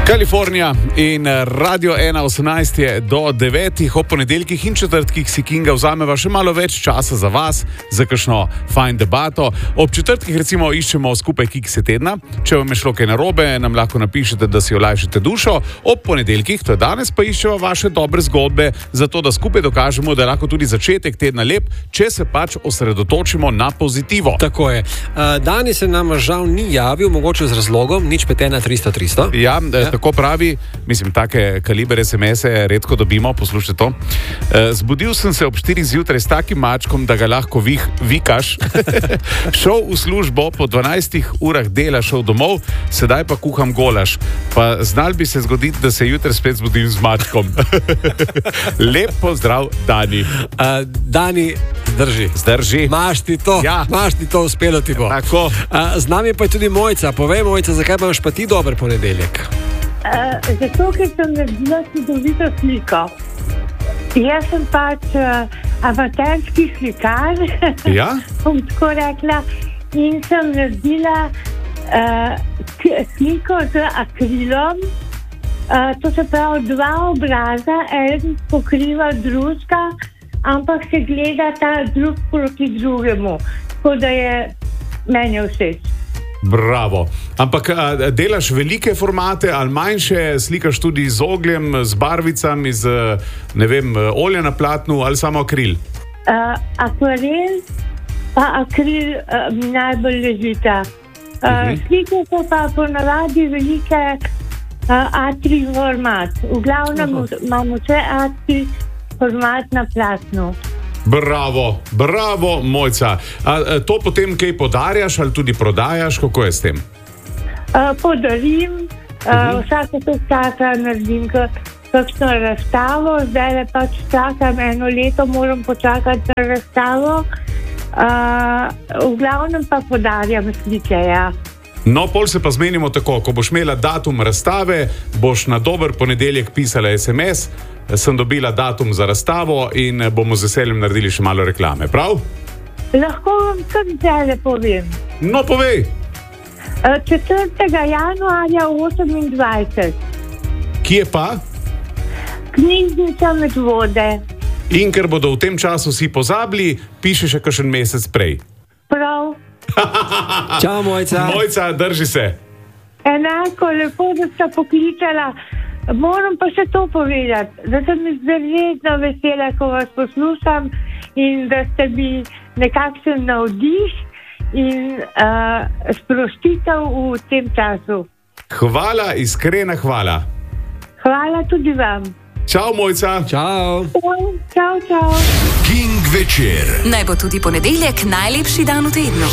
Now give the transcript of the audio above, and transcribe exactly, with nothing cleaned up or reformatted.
Kalifornija in Radio ena osemnajst je do devetih ob ponedeljkih in četrtkih si Kinga vzameva še malo več časa za vas, za kakšno fajn debato. Ob četrtkih recimo iščemo skupaj kikse tedna. Če vam je šlo kaj narobe, nam lahko napišete, da si olajšate dušo. Ob ponedeljkih, to je danes, pa iščemo vaše dobre zgodbe, zato da skupaj dokažemo, da je lahko tudi začetek tedna lep, če se pač osredotočimo na pozitivo. Tako je. Uh, Danes se nam žal ni javil, mogoče z razlogom, nič pet ena tristo tristo. Ja, ja. Tako pravi, mislim, take kaliber es em ese redko dobimo, poslušajte to. E, zbudil sem se ob štirih zjutraj s takim mačkom, da ga lahko vih, vikaš. Šel v službo, po dvanajstih urah dela šel domov, sedaj pa kuham golaž. Pa znal bi se zgoditi, da se jutri spet zbudim z mačkom. Lep pozdrav, Dani. Uh, Dani, zdrži. Zdrži. Maš ti to, ja. Maš ti to, uspelo ti bo. Tako. Uh, z nami pa je tudi Mojca. Povej, Mojca, zakaj imaš pa ti dober ponedeljek? Uh, zato, ker sem naredila čudovito sliko. Jaz sem pač uh, amaterski slikar, ja? bom tako rekla, in sem naredila uh, k- sliko z akrilom. Uh, to se pravi dva obraza, en pokriva drugega, ampak se gleda ta drug proti drugemu. Tako da je meni všeč. Bravo. Ampak a, delaš velike formate ali manjše, slikaš tudi z ogljem, z barvicami, z, ne vem, olja na platnu ali samo akril? Uh, akvarel pa akril uh, mi najbolj ležita. Uh, uh-huh. Slike so pa ponavadi velike uh, A tri format. V glavnem uh-huh. imamo vse A tri format na platnu. Bravo, bravo, Mojca. A, a to potem kaj podarjaš ali tudi prodajaš? Kako je s tem? Uh, podarim, uh, uh-huh. vsake to časa naredim kakšno razstavo, zdaj le pač čakam eno leto, moram počakati na razstavo. Uh, v glavnem pa podarjam slike, ja. No, pol se pa zmenimo tako, ko boš imela datum razstave, boš na dober ponedeljek pisala es em es, sem dobila datum za razstavo in bomo z veseljem naredili še malo reklame, prav? Lahko vam kar zdaj povem. No, povej. četrtega januarja osemindvajset. Kje pa? Knjižnica Medvode. In ker bodo v tem času vsi pozabili, piše še kakšen mesec prej. Prav. Čau, Mojca. Mojca, drži se. Enako, lepo, da sta poklicala. Moram pa še to povedati, da sem izredno vesela, ko vas poslušam in da ste mi nekakšen navdih in uh, sprostitev v tem času. Hvala, iskrena hvala. Hvala tudi vam. Čau, Mojca. Čau. Čau, čau. King večer. Naj bo tudi ponedeljek najlepši dan v tednu.